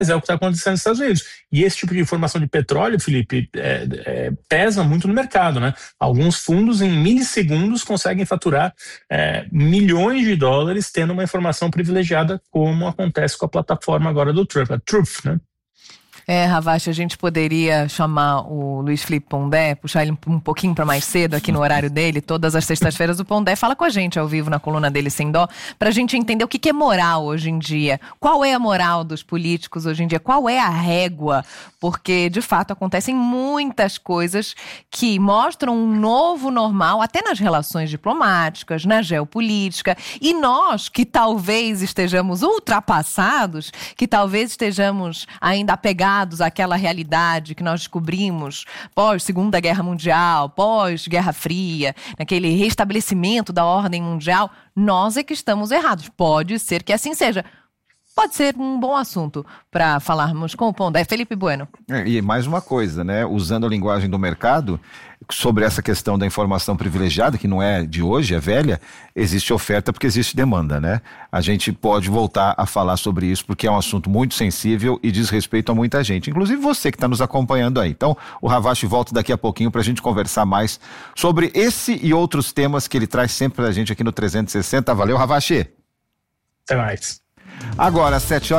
é o que está acontecendo nos Estados Unidos. E esse tipo de informação de petróleo, Felipe, pesa muito no mercado, né? Alguns fundos em milissegundos conseguem faturar milhões de dólares tendo uma informação privilegiada, como acontece com a plataforma agora do Trump, a Truth, né? Ravache, a gente poderia chamar o Luiz Felipe Pondé, puxar ele um pouquinho para mais cedo aqui no horário dele. Todas as sextas-feiras o Pondé fala com a gente ao vivo na coluna dele Sem Dó, para a gente entender o que é moral hoje em dia. Qual é a moral dos políticos hoje em dia? Qual é a régua? Porque, de fato, acontecem muitas coisas que mostram um novo normal, até nas relações diplomáticas, na geopolítica. E nós, que talvez estejamos ultrapassados, que talvez estejamos ainda apegados àquela realidade que nós descobrimos pós-Segunda Guerra Mundial, pós-Guerra Fria, naquele restabelecimento da ordem mundial, nós é que estamos errados. Pode ser que assim seja. Pode ser um bom assunto para falarmos com o Pondé. Felipe Bueno. E mais uma coisa, né? Usando a linguagem do mercado, sobre essa questão da informação privilegiada, que não é de hoje, é velha, existe oferta porque existe demanda, né? A gente pode voltar a falar sobre isso porque é um assunto muito sensível e diz respeito a muita gente, inclusive você que está nos acompanhando aí. Então, o Ravache volta daqui a pouquinho para a gente conversar mais sobre esse e outros temas que ele traz sempre para a gente aqui no 360. Valeu, Ravache! Até mais. Agora,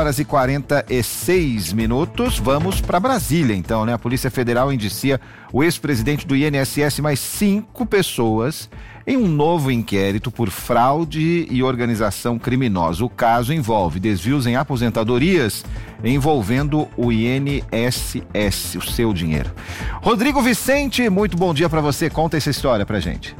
7h46, vamos para Brasília então, né? A Polícia Federal indicia o ex-presidente do INSS mais 5 pessoas em um novo inquérito por fraude e organização criminosa. O caso envolve desvios em aposentadorias envolvendo o INSS, o seu dinheiro. Rodrigo Vicente, muito bom dia para você, conta essa história pra gente.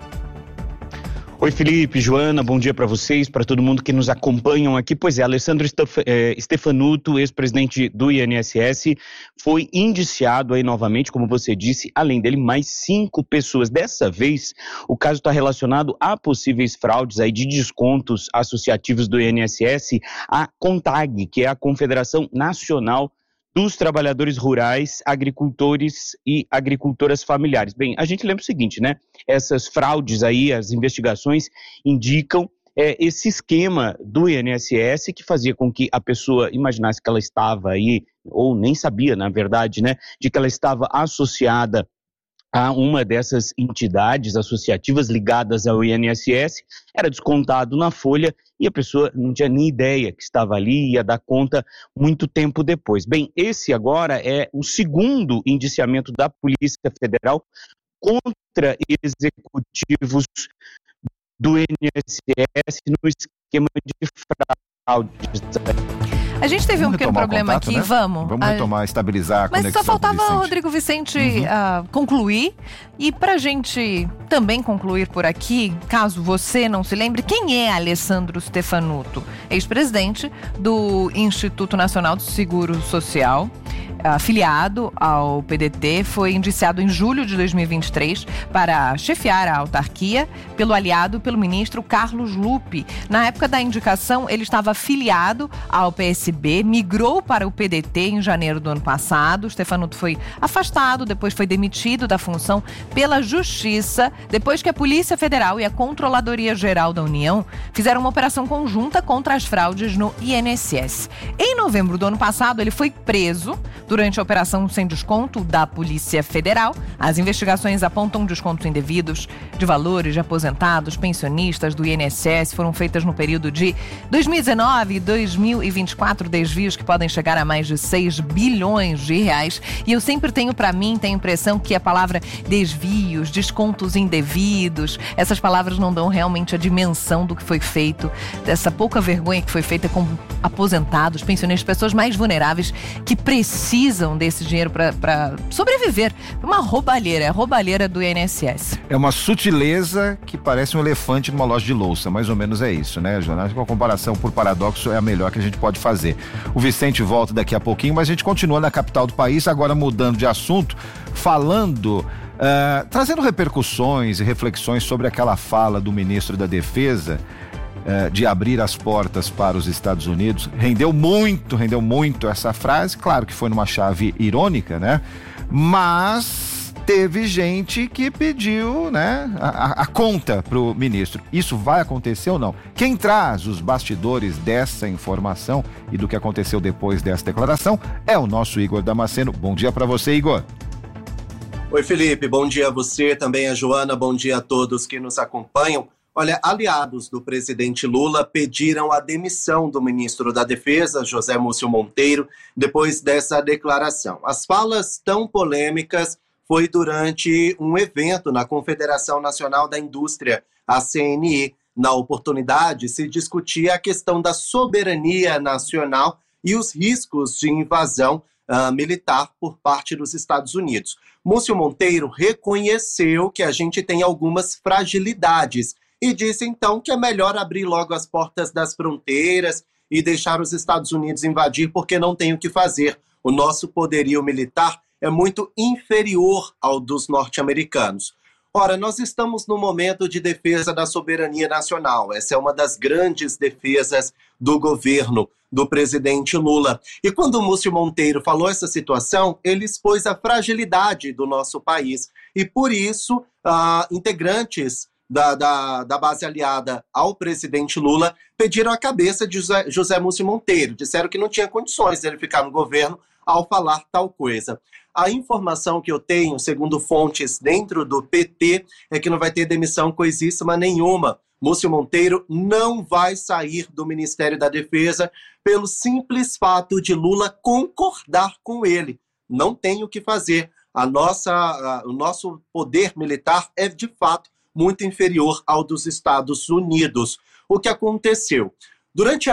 Oi, Felipe, Joana, bom dia para vocês, para todo mundo que nos acompanham aqui. Pois é, Alessandro Stefanuto, ex-presidente do INSS, foi indiciado aí novamente, como você disse, além dele, mais 5 pessoas. Dessa vez, o caso está relacionado a possíveis fraudes aí de descontos associativos do INSS à CONTAG, que é a Confederação Nacional dos Trabalhadores Rurais, Agricultores e Agricultoras Familiares. Bem, a gente lembra o seguinte, né? Essas fraudes aí, as investigações indicam esse esquema do INSS que fazia com que a pessoa imaginasse que ela estava aí, ou nem sabia, na verdade, né? De que ela estava associada a uma dessas entidades associativas ligadas ao INSS, era descontado na folha e a pessoa não tinha nem ideia que estava ali e ia dar conta muito tempo depois. Bem, esse agora é o segundo indiciamento da Polícia Federal contra executivos do INSS no esquema de fraudes. A gente teve um pequeno problema aqui, né? Vamos retomar, estabilizar a conexão. Mas só faltava o Rodrigo Vicente concluir. E pra gente também concluir por aqui, caso você não se lembre, quem é Alessandro Stefanuto? Ex-presidente do Instituto Nacional do Seguro Social, afiliado ao PDT, foi indiciado em julho de 2023 para chefiar a autarquia pelo ministro Carlos Lupe. Na época da indicação, ele estava afiliado ao PSB, migrou para o PDT em janeiro do ano passado. Stefanuto foi afastado, depois foi demitido da função pela Justiça, depois que a Polícia Federal e a Controladoria Geral da União fizeram uma operação conjunta contra as fraudes no INSS. Em novembro do ano passado, ele foi preso durante a operação sem desconto da Polícia Federal. As investigações apontam descontos indevidos de valores de aposentados, pensionistas do INSS. Foram feitas no período de 2019 e 2024, desvios que podem chegar a mais de 6 bilhões de reais. E eu sempre tenho a impressão que a palavra desvios, descontos indevidos, essas palavras não dão realmente a dimensão do que foi feito, dessa pouca vergonha que foi feita com aposentados, pensionistas, pessoas mais vulneráveis que precisam desse dinheiro para sobreviver. Uma roubalheira, é a roubalheira do INSS. É uma sutileza que parece um elefante numa loja de louça, mais ou menos é isso, né, Jonas? Uma comparação por paradoxo é a melhor que a gente pode fazer. O Vicente volta daqui a pouquinho, mas a gente continua na capital do país, agora mudando de assunto, falando, trazendo repercussões e reflexões sobre aquela fala do ministro da Defesa de abrir as portas para os Estados Unidos. Rendeu muito essa frase, claro que foi numa chave irônica, né? Mas teve gente que pediu, né, a conta para o ministro. Isso vai acontecer ou não? Quem traz os bastidores dessa informação e do que aconteceu depois dessa declaração é o nosso Igor Damasceno. Bom dia para você, Igor. Oi, Felipe. Bom dia a você, também a Joana. Bom dia a todos que nos acompanham. Olha, aliados do presidente Lula pediram a demissão do ministro da Defesa, José Múcio Monteiro, depois dessa declaração. As falas tão polêmicas foi durante um evento na Confederação Nacional da Indústria, a CNI. Na oportunidade, se discutia a questão da soberania nacional e os riscos de invasão militar por parte dos Estados Unidos. Múcio Monteiro reconheceu que a gente tem algumas fragilidades e disse, então, que é melhor abrir logo as portas das fronteiras e deixar os Estados Unidos invadir, porque não tem o que fazer. O nosso poderio militar é muito inferior ao dos norte-americanos. Ora, nós estamos no momento de defesa da soberania nacional. Essa é uma das grandes defesas do governo do presidente Lula. E quando o Múcio Monteiro falou essa situação, ele expôs a fragilidade do nosso país. E por isso, integrantes da base aliada ao presidente Lula pediram a cabeça de José Múcio Monteiro. Disseram que não tinha condições dele ficar no governo ao falar tal coisa. A informação que eu tenho, segundo fontes dentro do PT, é que não vai ter demissão coisíssima nenhuma. Múcio Monteiro não vai sair do Ministério da Defesa pelo simples fato de Lula concordar com ele. Não tem o que fazer. O nosso poder militar é, de fato, muito inferior ao dos Estados Unidos. O que aconteceu? Durante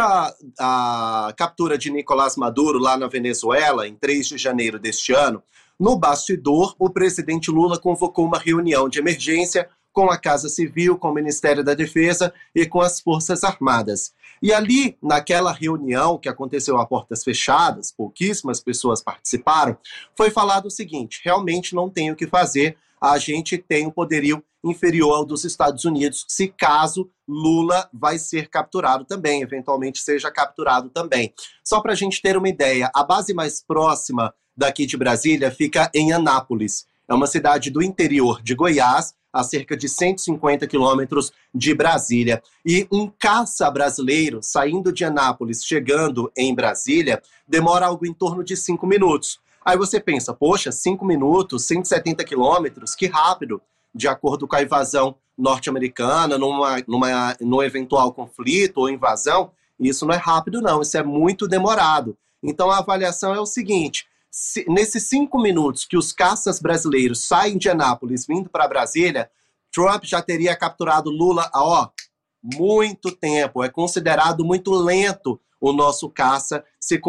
a captura de Nicolás Maduro lá na Venezuela, em 3 de janeiro deste ano, no bastidor, o presidente Lula convocou uma reunião de emergência com a Casa Civil, com o Ministério da Defesa e com as Forças Armadas. E ali, naquela reunião que aconteceu a portas fechadas, pouquíssimas pessoas participaram, foi falado o seguinte: realmente não tem o que fazer, a gente tem um poderio inferior ao dos Estados Unidos, se caso Lula vai ser capturado também, eventualmente seja capturado também. Só para a gente ter uma ideia, a base mais próxima daqui de Brasília fica em Anápolis. É uma cidade do interior de Goiás, a cerca de 150 quilômetros de Brasília. E um caça brasileiro saindo de Anápolis, chegando em Brasília, demora algo em torno de 5 minutos. Aí você pensa, poxa, 5 minutos, 170 quilômetros, que rápido, de acordo com a invasão norte-americana, num eventual conflito ou invasão. Isso não é rápido, não, isso é muito demorado. Então a avaliação é o seguinte: nesses 5 minutos que os caças brasileiros saem de Anápolis vindo para Brasília, Trump já teria capturado Lula há muito tempo. É considerado muito lento o nosso caça se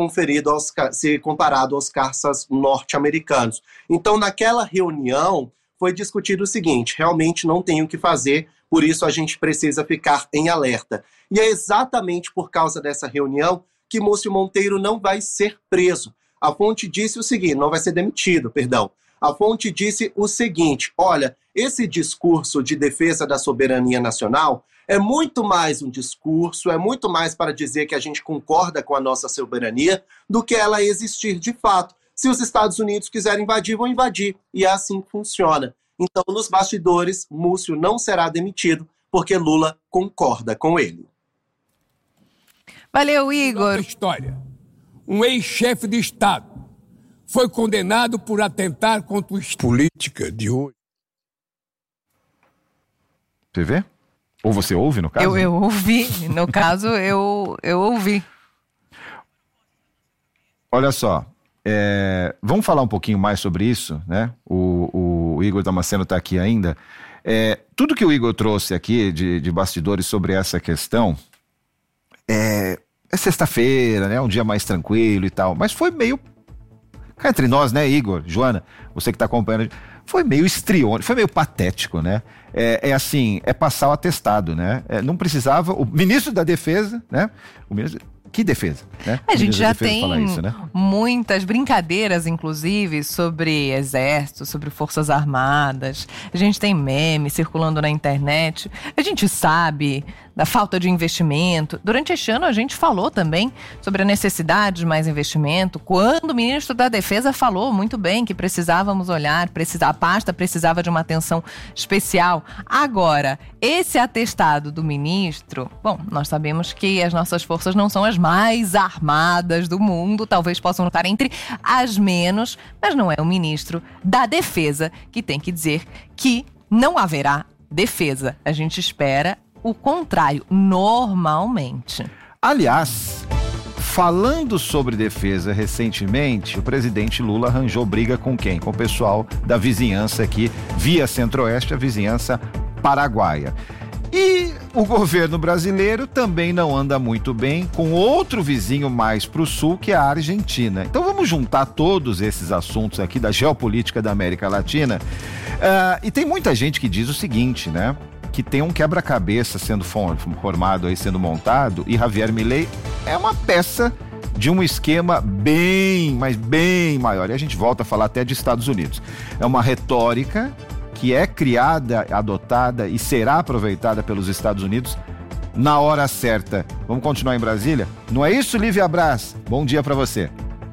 comparado aos caças norte-americanos. Então, naquela reunião, foi discutido o seguinte: realmente não tem o que fazer, por isso a gente precisa ficar em alerta. E é exatamente por causa dessa reunião que Múcio Monteiro não vai ser preso. A fonte disse o seguinte, não vai ser demitido, perdão. A fonte disse o seguinte: olha, esse discurso de defesa da soberania nacional é muito mais um discurso, é muito mais para dizer que a gente concorda com a nossa soberania do que ela existir de fato. Se os Estados Unidos quiserem invadir, vão invadir. E é assim que funciona. Então, nos bastidores, Múcio não será demitido porque Lula concorda com ele. Valeu, Igor. História. Um ex-chefe de Estado foi condenado por atentar contra a política de hoje. Você vê? Ou você ouve, no caso? Eu ouvi. No caso, eu ouvi. Olha só, vamos falar um pouquinho mais sobre isso, né? O Igor Damasceno está aqui ainda. Tudo que o Igor trouxe aqui de bastidores sobre essa questão é sexta-feira, né? Um dia mais tranquilo e tal, mas foi meio... Cá entre nós, né, Igor, Joana, você que está acompanhando, foi meio estriônico, foi meio patético, né? Assim, passar o atestado, né? Não precisava, o ministro da Defesa, né? Que defesa, né? A gente já tem isso, né? Muitas brincadeiras, inclusive, sobre exército, sobre forças armadas. A gente tem memes circulando na internet. A gente sabe da falta de investimento. Durante este ano a gente falou também sobre a necessidade de mais investimento, quando o ministro da Defesa falou muito bem que precisávamos olhar, a pasta precisava de uma atenção especial. Agora, esse atestado do ministro, bom, nós sabemos que as nossas forças não são as mais armadas do mundo, talvez possam estar entre as menos, mas não é o ministro da Defesa que tem que dizer que não haverá defesa. A gente espera o contrário, normalmente. Aliás, falando sobre defesa recentemente, o presidente Lula arranjou briga com quem? Com o pessoal da vizinhança aqui, via Centro-Oeste, a vizinhança paraguaia. E o governo brasileiro também não anda muito bem com outro vizinho mais para o sul, que é a Argentina. Então vamos juntar todos esses assuntos aqui da geopolítica da América Latina. E tem muita gente que diz o seguinte, né? Que tem um quebra-cabeça sendo formado aí, sendo montado, e Javier Milei é uma peça de um esquema bem, mas bem maior. E a gente volta a falar até de Estados Unidos. É uma retórica que é criada, adotada e será aproveitada pelos Estados Unidos na hora certa. Vamos continuar em Brasília? Não é isso, Lívia Braz? Bom dia para você.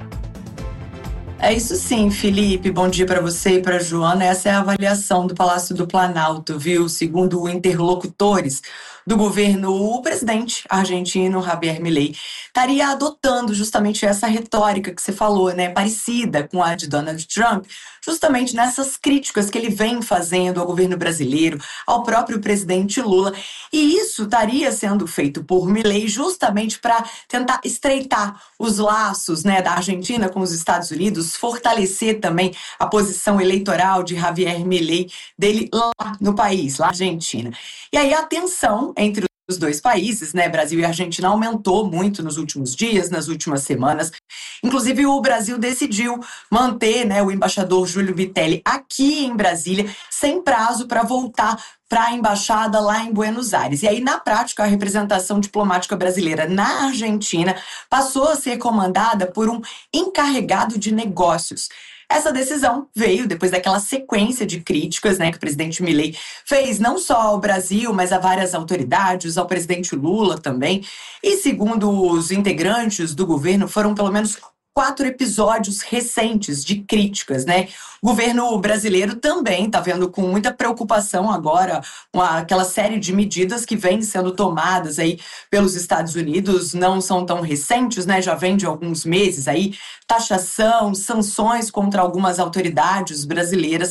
É isso sim, Felipe. Bom dia para você e para a Joana. Essa é a avaliação do Palácio do Planalto, viu? Segundo interlocutores do governo, o presidente argentino Javier Milei estaria adotando justamente essa retórica que você falou, né? Parecida com a de Donald Trump, justamente nessas críticas que ele vem fazendo ao governo brasileiro, ao próprio presidente Lula. E isso estaria sendo feito por Milei justamente para tentar estreitar os laços, né, da Argentina com os Estados Unidos, fortalecer também a posição eleitoral de Javier Milei dele lá no país, lá na Argentina. E aí a tensão entre os dois países, né, Brasil e Argentina, aumentou muito nos últimos dias, nas últimas semanas. Inclusive, o Brasil decidiu manter, né, o embaixador Júlio Vitelli aqui em Brasília, sem prazo para voltar para a embaixada lá em Buenos Aires. E aí, na prática, a representação diplomática brasileira na Argentina passou a ser comandada por um encarregado de negócios. Essa decisão veio depois daquela sequência de críticas, né, que o presidente Milei fez não só ao Brasil, mas a várias autoridades, ao presidente Lula também. E segundo os integrantes do governo, foram pelo menos 4 episódios recentes de críticas, né? O governo brasileiro também está vendo com muita preocupação agora aquela série de medidas que vêm sendo tomadas aí pelos Estados Unidos, não são tão recentes, né? Já vem de alguns meses aí, taxação, sanções contra algumas autoridades brasileiras.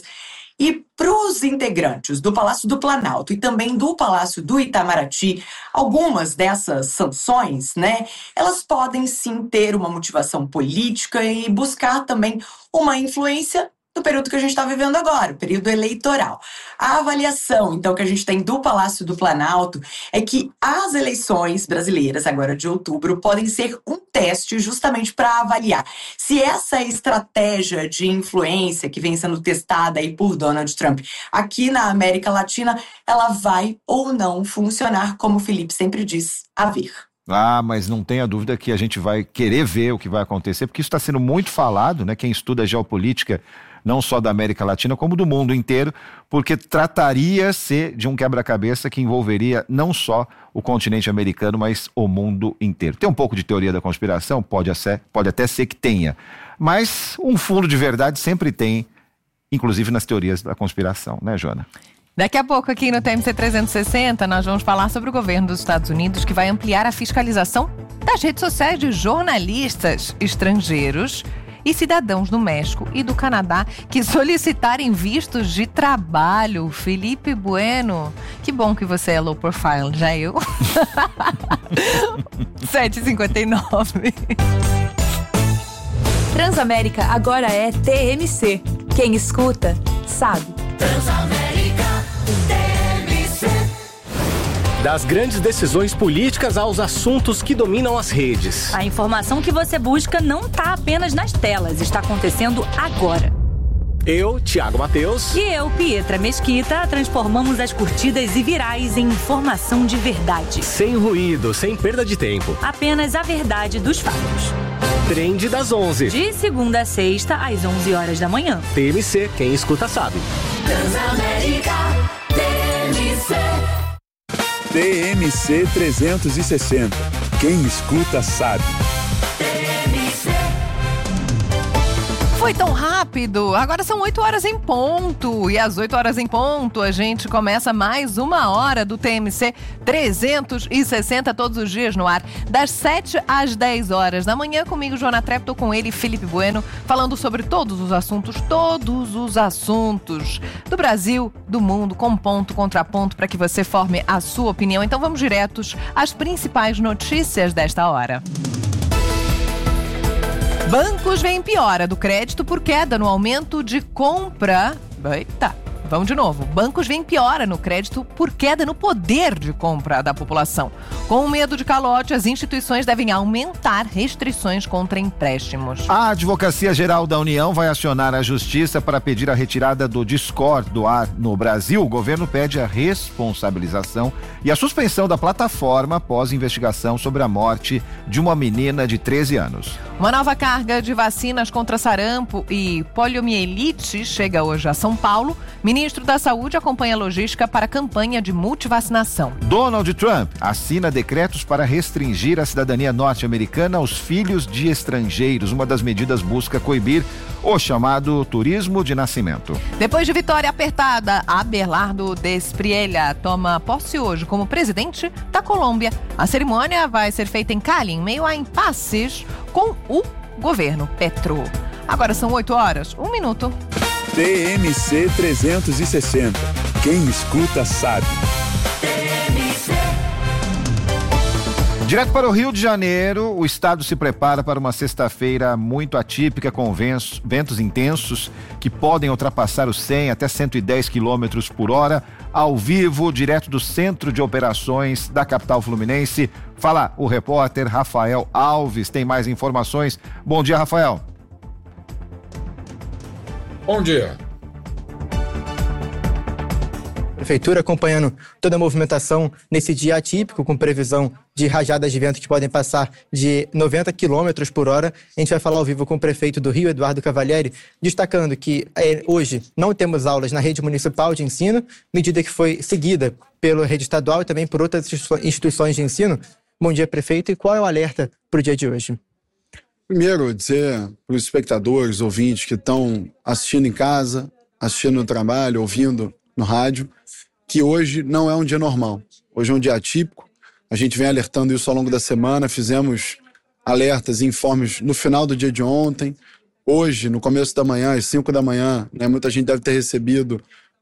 E para os integrantes do Palácio do Planalto e também do Palácio do Itamaraty, algumas dessas sanções, né, elas podem sim ter uma motivação política e buscar também uma influência no período que a gente está vivendo agora, o período eleitoral. A avaliação, então, que a gente tem do Palácio do Planalto é que as eleições brasileiras, agora de outubro, podem ser um teste justamente para avaliar se essa estratégia de influência que vem sendo testada aí por Donald Trump aqui na América Latina, ela vai ou não funcionar, como o Felipe sempre diz, a ver. Mas não tenha dúvida que a gente vai querer ver o que vai acontecer, porque isso está sendo muito falado, né? Quem estuda geopolítica, não só da América Latina, como do mundo inteiro, porque trataria-se de um quebra-cabeça que envolveria não só o continente americano, mas o mundo inteiro. Tem um pouco de teoria da conspiração? Pode até ser que tenha, mas um fundo de verdade sempre tem, inclusive nas teorias da conspiração, né, Joana? Daqui a pouco aqui no TMC 360 nós vamos falar sobre o governo dos Estados Unidos, que vai ampliar a fiscalização das redes sociais de jornalistas estrangeiros e cidadãos do México e do Canadá que solicitarem vistos de trabalho. Felipe Bueno, que bom que você é low profile, já eu. 7h59. Transamérica agora é TMC. Quem escuta, sabe. Transamérica TMC. Das grandes decisões políticas aos assuntos que dominam as redes. A informação que você busca não está apenas nas telas, está acontecendo agora. Eu, Thiago Mateus. E eu, Pietra Mesquita, transformamos as curtidas e virais em informação de verdade. Sem ruído, sem perda de tempo. Apenas a verdade dos fatos. Trend das 11. De segunda a sexta, às 11 horas da manhã. TMC, quem escuta sabe. Transamérica TMC. TMC 360. Quem escuta sabe. Foi tão rápido, agora são 8 horas em ponto, e às 8 horas em ponto a gente começa mais uma hora do TMC 360 todos os dias no ar, das 7 às 10 horas da manhã, comigo, Joana Trepp, tô com ele, Felipe Bueno, falando sobre todos os assuntos do Brasil, do mundo, com ponto, contraponto, para que você forme a sua opinião. Então vamos diretos às principais notícias desta hora. Bancos veem piora do crédito por queda no aumento de compra. Eita, vamos de novo. Bancos veem piora no crédito por queda no poder de compra da população. Com medo de calote, as instituições devem aumentar restrições contra empréstimos. A Advocacia Geral da União vai acionar a Justiça para pedir a retirada do Discord do ar no Brasil. O governo pede a responsabilização e a suspensão da plataforma após investigação sobre a morte de uma menina de 13 anos. Uma nova carga de vacinas contra sarampo e poliomielite chega hoje a São Paulo. Ministro da Saúde acompanha a logística para a campanha de multivacinação. Donald Trump assina decretos para restringir a cidadania norte-americana aos filhos de estrangeiros. Uma das medidas busca coibir o chamado turismo de nascimento. Depois de vitória apertada, Abelardo Desprielha toma posse hoje como presidente da Colômbia. A cerimônia vai ser feita em Cali, em meio a impasses com o governo Petro. Agora são 8 horas, 1 minuto. TMC 360. Quem escuta sabe. Direto para o Rio de Janeiro, o estado se prepara para uma sexta-feira muito atípica, com ventos intensos que podem ultrapassar os 100 até 110 quilômetros por hora. Ao vivo, direto do Centro de Operações da capital fluminense, fala o repórter Rafael Alves. Tem mais informações. Bom dia, Rafael. Bom dia. Prefeitura acompanhando toda a movimentação nesse dia atípico, com previsão de rajadas de vento que podem passar de 90 km por hora. A gente vai falar ao vivo com o prefeito do Rio, Eduardo Cavalieri, destacando que hoje não temos aulas na rede municipal de ensino, medida que foi seguida pela rede estadual e também por outras instituições de ensino. Bom dia, prefeito, e qual é o alerta para o dia de hoje? Primeiro, dizer para os espectadores, ouvintes que estão assistindo em casa, assistindo no trabalho, ouvindo no rádio, que hoje não é um dia normal. Hoje é um dia atípico. A gente vem alertando isso ao longo da semana, fizemos alertas e informes no final do dia de ontem. Hoje, no começo da manhã, às 5 da manhã, muita gente deve ter recebido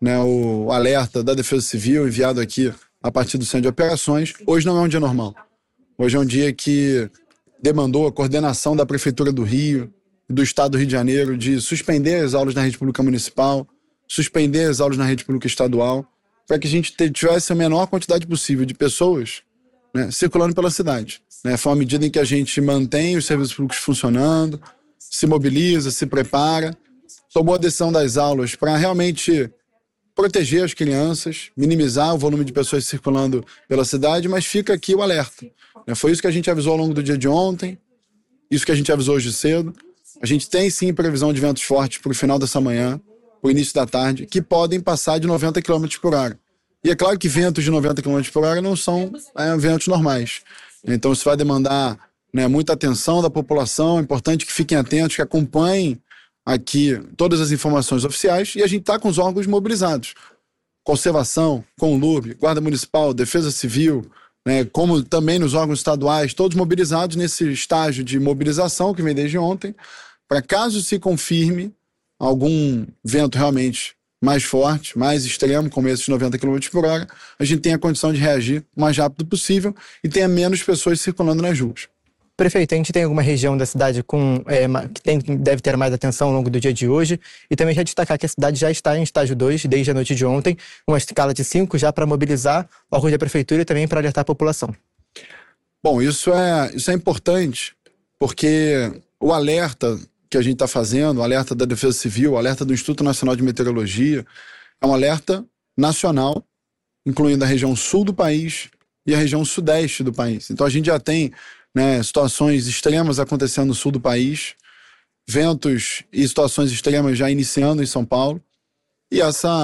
o alerta da Defesa Civil enviado aqui a partir do Centro de Operações. Hoje não é um dia normal. Hoje é um dia que demandou a coordenação da Prefeitura do Rio, do Estado do Rio de Janeiro, de suspender as aulas na rede pública municipal, suspender as aulas na rede pública estadual, para que a gente tivesse a menor quantidade possível de pessoas circulando pela cidade. Foi uma medida em que a gente mantém os serviços públicos funcionando, se mobiliza, se prepara, tomou a decisão das aulas para realmente proteger as crianças, minimizar o volume de pessoas circulando pela cidade, mas fica aqui o alerta. Foi isso que a gente avisou ao longo do dia de ontem, isso que a gente avisou hoje cedo. A gente tem sim previsão de ventos fortes para o final dessa manhã, para o início da tarde, que podem passar de 90 km por hora. E é claro que ventos de 90 km por hora não são ventos normais. Então isso vai demandar muita atenção da população. É importante que fiquem atentos, que acompanhem aqui todas as informações oficiais, e a gente está com os órgãos mobilizados. Conservação, Conlurb, Guarda Municipal, Defesa Civil, como também nos órgãos estaduais, todos mobilizados nesse estágio de mobilização que vem desde ontem, para caso se confirme algum vento realmente mais forte, mais extremo, como esses 90 km por hora, a gente tem a condição de reagir o mais rápido possível e tenha menos pessoas circulando nas ruas. Prefeito, a gente tem alguma região da cidade que deve ter mais atenção ao longo do dia de hoje, e também já destacar que a cidade já está em estágio 2 desde a noite de ontem, uma escala de 5 já para mobilizar órgãos da prefeitura e também para alertar a população. Bom, isso é importante, porque o alerta que a gente está fazendo, o alerta da Defesa Civil, o alerta do Instituto Nacional de Meteorologia, é um alerta nacional, incluindo a região sul do país e a região sudeste do país. Então a gente já tem situações extremas acontecendo no sul do país, ventos e situações extremas já iniciando em São Paulo, E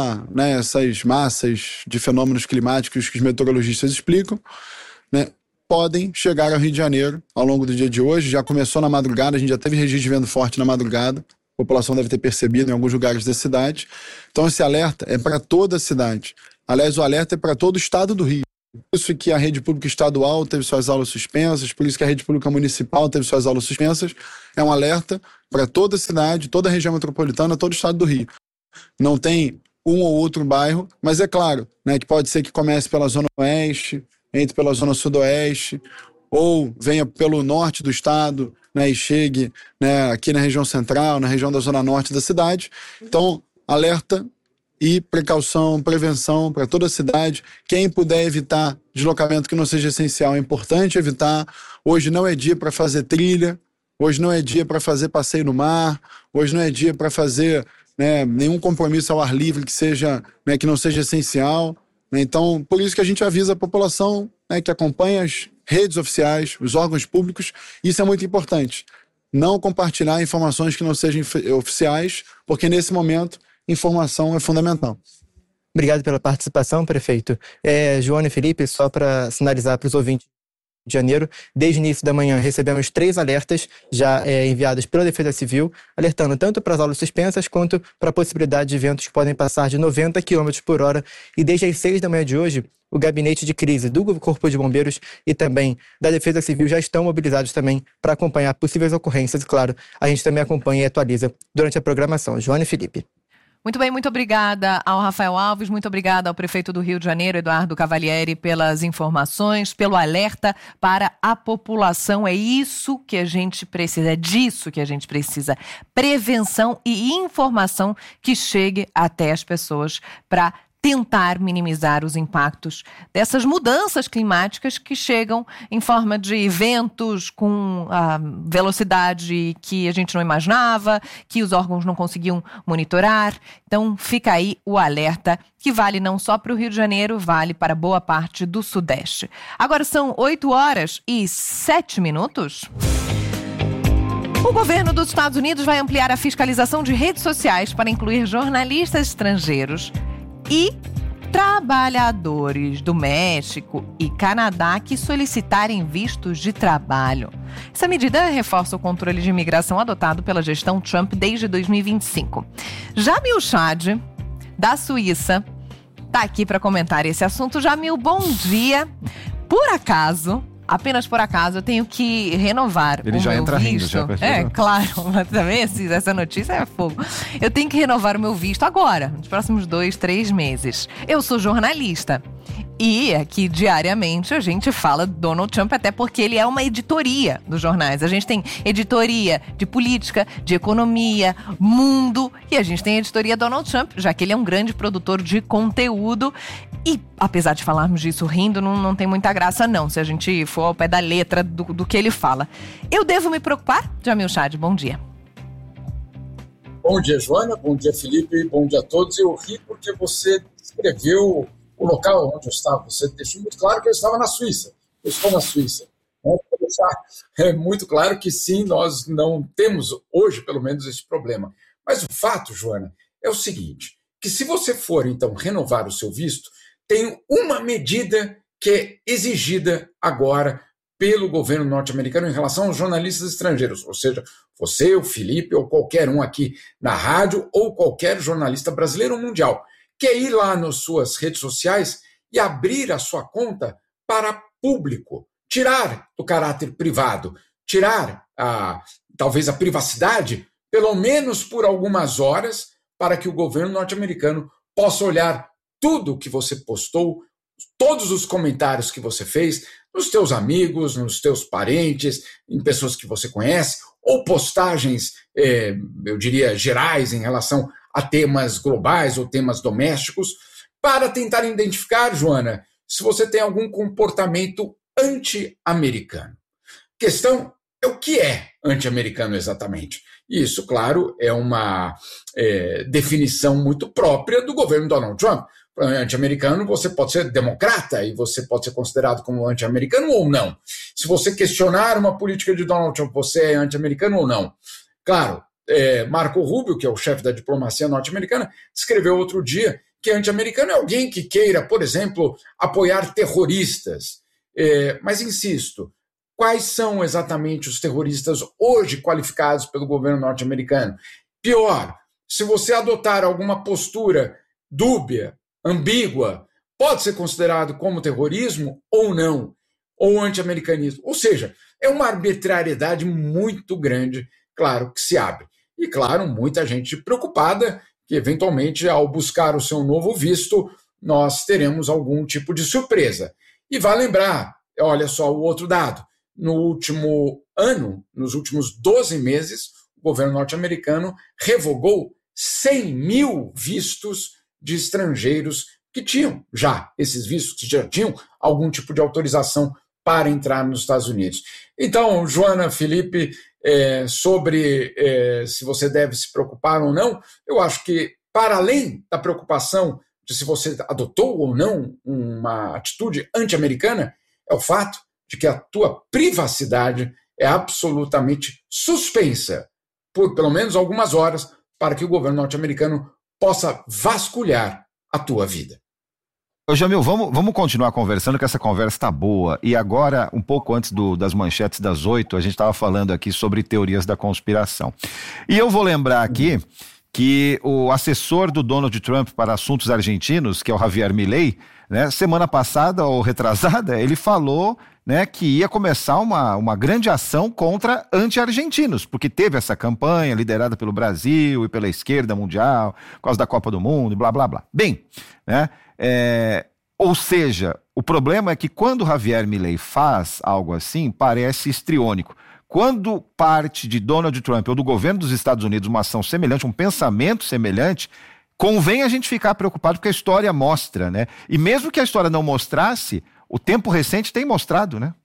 essas massas de fenômenos climáticos que os meteorologistas explicam, né, podem chegar ao Rio de Janeiro ao longo do dia de hoje. Já começou na madrugada, a gente já teve registro de vento forte na madrugada. A população deve ter percebido em alguns lugares da cidade. Então esse alerta é para toda a cidade. Aliás, o alerta é para todo o estado do Rio. Por isso que a rede pública estadual teve suas aulas suspensas, por isso que a rede pública municipal teve suas aulas suspensas. É um alerta para toda a cidade, toda a região metropolitana, todo o estado do Rio. Não tem um ou outro bairro, mas é claro, né, que pode ser que comece pela zona oeste, entre pela zona sudoeste, ou venha pelo norte do estado, né, e chegue, né, aqui na região central, na região da zona norte da cidade. Então, alerta e precaução, prevenção para toda a cidade. Quem puder evitar deslocamento que não seja essencial, é importante evitar. Hoje não é dia para fazer trilha, hoje não é dia para fazer passeio no mar, hoje não é dia para fazer, né, nenhum compromisso ao ar livre que seja, né, que não seja essencial. Então, por isso que a gente avisa a população, né, que acompanha as redes oficiais, os órgãos públicos. Isso é muito importante. Não compartilhar informações que não sejam oficiais, porque nesse momento informação é fundamental. Obrigado pela participação, prefeito. Joana e Felipe, só para sinalizar para os ouvintes de janeiro, desde o início da manhã recebemos 3 alertas já enviados pela Defesa Civil, alertando tanto para as aulas suspensas quanto para a possibilidade de ventos que podem passar de 90 km por hora. E desde as 6 da manhã de hoje, o gabinete de crise do Corpo de Bombeiros e também da Defesa Civil já estão mobilizados também para acompanhar possíveis ocorrências. E claro, a gente também acompanha e atualiza durante a programação. Joana e Felipe. Muito bem, muito obrigada ao Rafael Alves, muito obrigada ao prefeito do Rio de Janeiro, Eduardo Cavalieri, pelas informações, pelo alerta para a população. É isso que a gente precisa, é disso que a gente precisa. Prevenção e informação que chegue até as pessoas para tentar minimizar os impactos dessas mudanças climáticas que chegam em forma de ventos com a velocidade que a gente não imaginava, que os órgãos não conseguiam monitorar. Então fica aí o alerta que vale não só para o Rio de Janeiro, vale para boa parte do Sudeste. Agora são 8h07. O governo dos Estados Unidos vai ampliar a fiscalização de redes sociais para incluir jornalistas estrangeiros e trabalhadores do México e Canadá que solicitarem vistos de trabalho. Essa medida reforça o controle de imigração adotado pela gestão Trump desde 2025. Jamil Chad, da Suíça, está aqui para comentar esse assunto. Jamil, bom dia. Por acaso, apenas por acaso, eu tenho que renovar Ele o já meu entra visto. rindo, já percebeu? Claro, mas também essa notícia é fogo. Eu tenho que renovar o meu visto agora, nos próximos 2-3 meses. Eu sou jornalista e aqui diariamente a gente fala do Donald Trump, até porque ele é uma editoria dos jornais. A gente tem editoria de política, de economia, mundo, e a gente tem a editoria Donald Trump, já que ele é um grande produtor de conteúdo. E apesar de falarmos disso rindo, não tem muita graça não, se a gente for ao pé da letra do que ele fala. Eu devo me preocupar? Jamil Chad, bom dia. Bom dia, Joana, bom dia, Felipe, bom dia a todos. Eu ri porque você descreveu o local onde eu estava. Você deixou muito claro que eu estava na Suíça. Eu estou na Suíça. É muito claro que sim, nós não temos hoje, pelo menos, esse problema. Mas o fato, Joana, é o seguinte, que se você for, então, renovar o seu visto, tem uma medida que é exigida agora pelo governo norte-americano em relação aos jornalistas estrangeiros, ou seja, você, o Felipe ou qualquer um aqui na rádio ou qualquer jornalista brasileiro ou mundial, que é ir lá nas suas redes sociais e abrir a sua conta para público, tirar o caráter privado, tirar talvez a privacidade, pelo menos por algumas horas, para que o governo norte-americano possa olhar tudo o que você postou, todos os comentários que você fez, nos teus amigos, nos teus parentes, em pessoas que você conhece, ou postagens, eu diria, gerais em relação a temas globais ou temas domésticos, para tentar identificar, Joana, se você tem algum comportamento anti-americano. A questão é o que é anti-americano exatamente. E isso, claro, é uma definição muito própria do governo Donald Trump. Anti-americano, você pode ser democrata e você pode ser considerado como anti-americano ou não. Se você questionar uma política de Donald Trump, você é anti-americano ou não. Claro, Marco Rubio, que é o chefe da diplomacia norte-americana, descreveu outro dia que anti-americano é alguém que queira, por exemplo, apoiar terroristas. Mas insisto, quais são exatamente os terroristas hoje qualificados pelo governo norte-americano? Pior, se você adotar alguma postura dúbia, ambígua, pode ser considerado como terrorismo ou não, ou anti-americanismo. Ou seja, é uma arbitrariedade muito grande, claro, que se abre. E, claro, muita gente preocupada que, eventualmente, ao buscar o seu novo visto, nós teremos algum tipo de surpresa. E vai lembrar, olha só o outro dado, no último ano, nos últimos 12 meses, o governo norte-americano revogou 100 mil vistos de estrangeiros que tinham já, esses vistos que já tinham algum tipo de autorização para entrar nos Estados Unidos. Então, Joana, Felipe, sobre se você deve se preocupar ou não, eu acho que, para além da preocupação de se você adotou ou não uma atitude anti-americana, é o fato de que a tua privacidade é absolutamente suspensa por pelo menos algumas horas para que o governo norte-americano possa vasculhar a tua vida. Ô Jamil, vamos continuar conversando, que essa conversa está boa. E agora, um pouco antes das manchetes das 8, a gente estava falando aqui sobre teorias da conspiração. E eu vou lembrar aqui que o assessor do Donald Trump para assuntos argentinos, que é o Javier Milei, né, semana passada ou retrasada, ele falou, né, que ia começar uma grande ação contra anti-argentinos, porque teve essa campanha liderada pelo Brasil e pela esquerda mundial, por causa da Copa do Mundo e blá, blá, blá. Bem, né, ou seja, o problema é que quando o Javier Milei faz algo assim, parece histriônico. Quando parte de Donald Trump ou do governo dos Estados Unidos uma ação semelhante, um pensamento semelhante, convém a gente ficar preocupado porque a história mostra, né? E mesmo que a história não mostrasse, o tempo recente tem mostrado, né?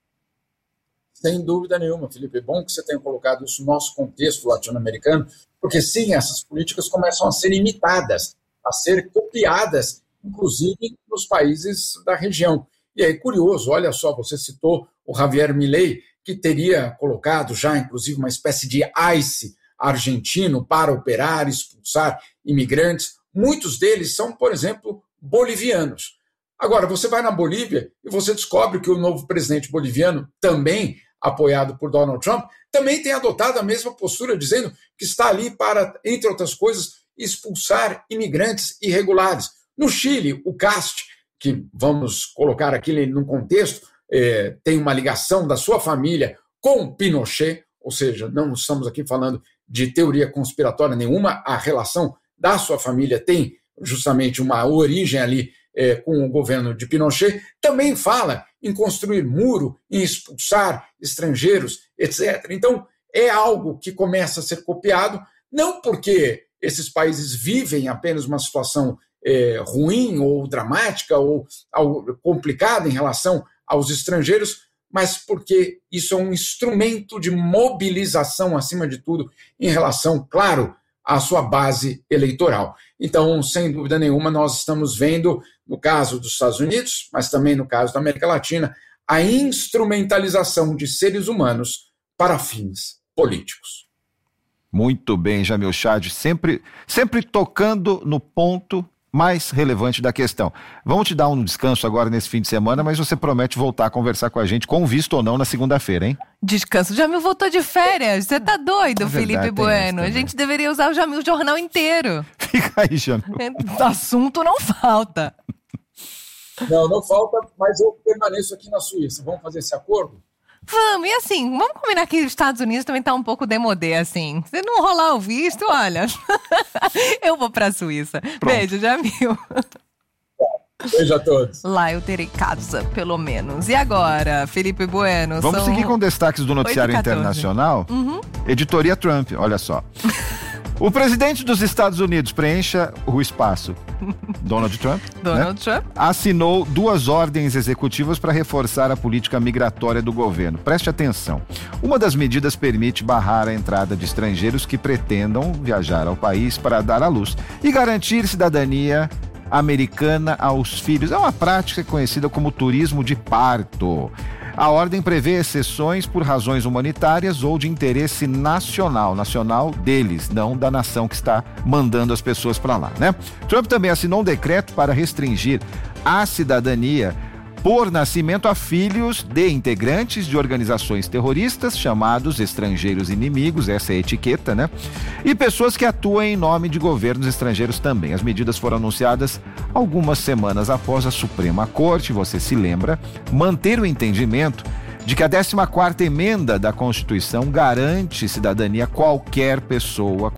Sem dúvida nenhuma, Felipe. É bom que você tenha colocado isso no nosso contexto latino-americano, porque sim, essas políticas começam a ser imitadas, a ser copiadas, inclusive nos países da região. E aí, curioso, olha só, você citou o Javier Milei, que teria colocado já, inclusive, uma espécie de ICE argentino para operar, expulsar imigrantes. Muitos deles são, por exemplo, bolivianos. Agora, você vai na Bolívia e você descobre que o novo presidente boliviano, também apoiado por Donald Trump, também tem adotado a mesma postura, dizendo que está ali para, entre outras coisas, expulsar imigrantes irregulares. No Chile, o Cast, que vamos colocar aqui num contexto, tem uma ligação da sua família com Pinochet, ou seja, não estamos aqui falando de teoria conspiratória nenhuma, a relação da sua família tem justamente uma origem ali com o governo de Pinochet, também fala em construir muro, em expulsar estrangeiros, etc. Então, é algo que começa a ser copiado, não porque esses países vivem apenas uma situação ruim ou dramática ou complicada em relação aos estrangeiros, mas porque isso é um instrumento de mobilização, acima de tudo, em relação, claro, à sua base eleitoral. Então, sem dúvida nenhuma, nós estamos vendo, no caso dos Estados Unidos, mas também no caso da América Latina, a instrumentalização de seres humanos para fins políticos. Muito bem, Jamil Chad, sempre tocando no ponto mais relevante da questão. Vamos te dar um descanso agora nesse fim de semana, mas você promete voltar a conversar com a gente, com visto ou não, na segunda-feira, hein? Descanso. Jamil voltou de férias. Você tá doido, Felipe Bueno? A gente deveria usar o Jamil Jornal inteiro. Fica aí, Jamil. Assunto não falta. Não falta, mas eu permaneço aqui na Suíça. Vamos fazer esse acordo? Vamos, e assim, vamos combinar que os Estados Unidos também tá um pouco demodê, assim. Se não rolar o visto, olha, eu vou pra Suíça. Pronto. Beijo, Jamil. Beijo a todos. Lá eu terei casa, pelo menos. E agora, Felipe Bueno? Vamos seguir com destaques do noticiário internacional. Editoria Trump, olha só. O presidente dos Estados Unidos, preencha o espaço, Donald Trump, assinou 2 ordens executivas para reforçar a política migratória do governo. Preste atenção. Uma das medidas permite barrar a entrada de estrangeiros que pretendam viajar ao país para dar à luz e garantir cidadania americana aos filhos. É uma prática conhecida como turismo de parto. A ordem prevê exceções por razões humanitárias ou de interesse nacional deles, não da nação que está mandando as pessoas para lá, né? Trump também assinou um decreto para restringir a cidadania por nascimento a filhos de integrantes de organizações terroristas, chamados estrangeiros inimigos, essa é a etiqueta, né? E pessoas que atuam em nome de governos estrangeiros também. As medidas foram anunciadas algumas semanas após a Suprema Corte, você se lembra, manter o entendimento de que a 14ª emenda da Constituição garante cidadania a qualquer pessoa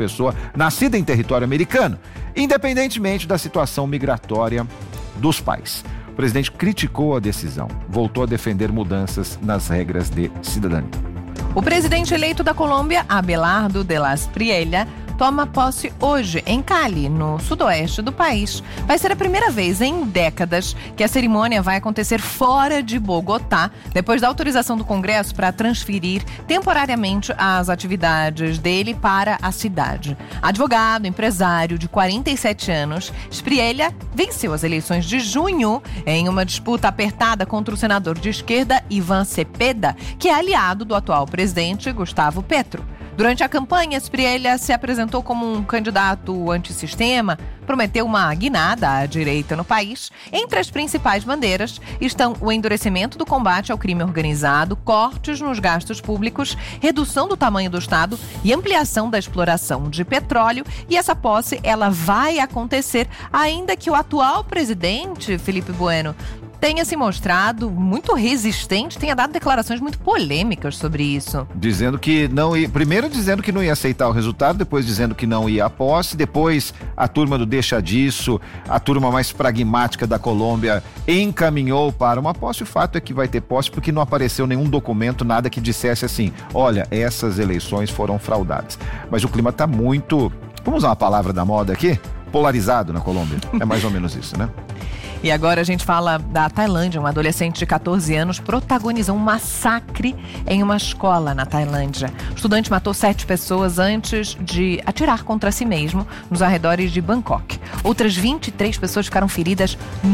nascida em território americano, independentemente da situação migratória dos pais. O presidente criticou a decisão, voltou a defender mudanças nas regras de cidadania. O presidente eleito da Colômbia, Abelardo de la Espriella, toma posse hoje em Cali, no sudoeste do país. Vai ser a primeira vez em décadas que a cerimônia vai acontecer fora de Bogotá, depois da autorização do Congresso para transferir temporariamente as atividades dele para a cidade. Advogado, empresário de 47 anos, Espriella venceu as eleições de junho em uma disputa apertada contra o senador de esquerda Iván Cepeda, que é aliado do atual presidente Gustavo Petro. Durante a campanha, Espriella se apresentou como um candidato antissistema, prometeu uma guinada à direita no país. Entre as principais bandeiras estão o endurecimento do combate ao crime organizado, cortes nos gastos públicos, redução do tamanho do Estado e ampliação da exploração de petróleo. E essa posse, ela vai acontecer ainda que o atual presidente, Felipe Bueno, tenha se mostrado muito resistente, tenha dado declarações muito polêmicas sobre isso. Dizendo que não ia, primeiro dizendo que não ia aceitar o resultado, depois dizendo que não ia à posse, depois a turma do deixa disso, a turma mais pragmática da Colômbia encaminhou para uma posse. O fato é que vai ter posse porque não apareceu nenhum documento, nada que dissesse assim, olha, essas eleições foram fraudadas. Mas o clima está muito, vamos usar uma palavra da moda aqui, polarizado na Colômbia. É mais ou menos isso, né? E agora a gente fala da Tailândia. Um adolescente de 14 anos protagonizou um massacre em uma escola na Tailândia. O estudante matou 7 pessoas antes de atirar contra si mesmo nos arredores de Bangkok. Outras 23 pessoas ficaram feridas,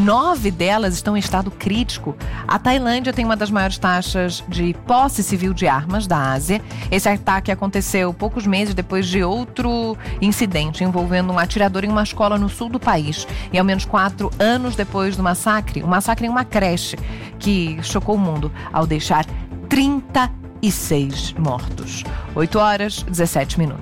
9 delas estão em estado crítico. A Tailândia tem uma das maiores taxas de posse civil de armas da Ásia. Esse ataque aconteceu poucos meses depois de outro incidente envolvendo um atirador em uma escola no sul do país. E ao menos 4 anos depois do massacre, um massacre em uma creche que chocou o mundo ao deixar 36 mortos. 8h17.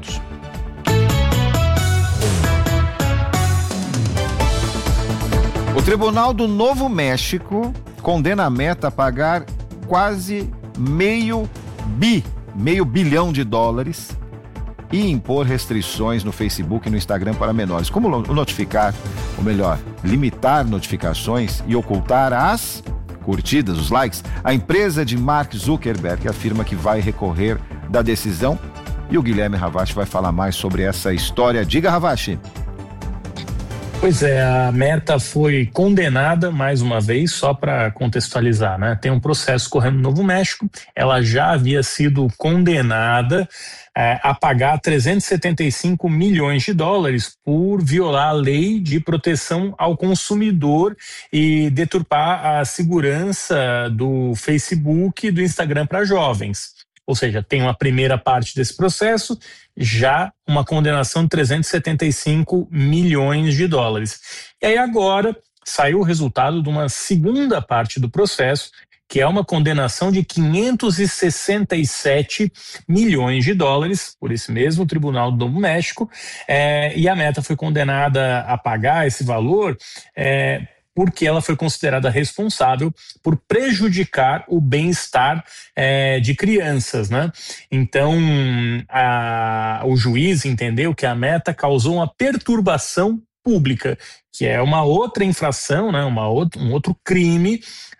O Tribunal do Novo México condena a Meta a pagar quase meio bilhão de dólares e impor restrições no Facebook e no Instagram para menores. Como notificar, ou melhor, limitar notificações e ocultar as curtidas, os likes? A empresa de Mark Zuckerberg afirma que vai recorrer da decisão e o Guilherme Ravache vai falar mais sobre essa história. Diga, Ravache. Pois é, a Meta foi condenada mais uma vez, só para contextualizar, né? Tem um processo correndo no Novo México, ela já havia sido condenada a pagar 375 milhões de dólares por violar a lei de proteção ao consumidor e deturpar a segurança do Facebook e do Instagram para jovens. Ou seja, tem uma primeira parte desse processo, já uma condenação de 375 milhões de dólares. E aí agora saiu o resultado de uma segunda parte do processo, que é uma condenação de 567 milhões de dólares por esse mesmo Tribunal do Novo México, e a Meta foi condenada a pagar esse valor porque ela foi considerada responsável por prejudicar o bem-estar de crianças, né? Então, o juiz entendeu que a Meta causou uma perturbação pública, que é uma outra infração, né? Um outro crime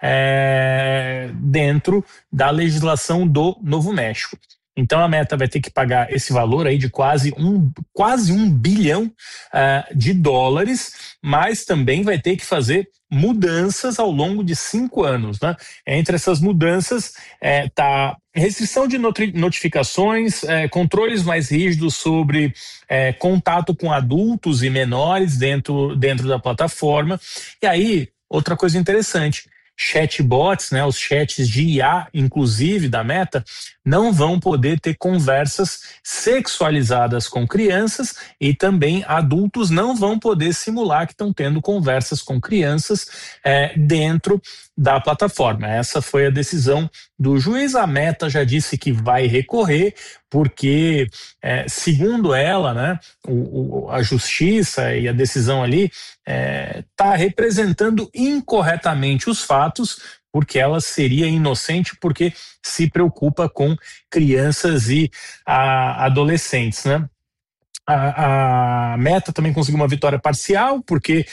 dentro da legislação do Novo México. Então a Meta vai ter que pagar esse valor aí de quase um bilhão de dólares, mas também vai ter que fazer mudanças ao longo de 5 anos, né? Entre essas mudanças tá restrição de notificações, controles mais rígidos sobre contato com adultos e menores dentro da plataforma. E aí, outra coisa interessante, chatbots, né, os chats de IA, inclusive da Meta, não vão poder ter conversas sexualizadas com crianças, e também adultos não vão poder simular que estão tendo conversas com crianças dentro da plataforma. Essa foi a decisão do juiz. A Meta já disse que vai recorrer, porque, segundo ela, né, a justiça e a decisão ali está representando incorretamente os fatos, porque ela seria inocente porque se preocupa com crianças e adolescentes, né? A Meta também conseguiu uma vitória parcial, porque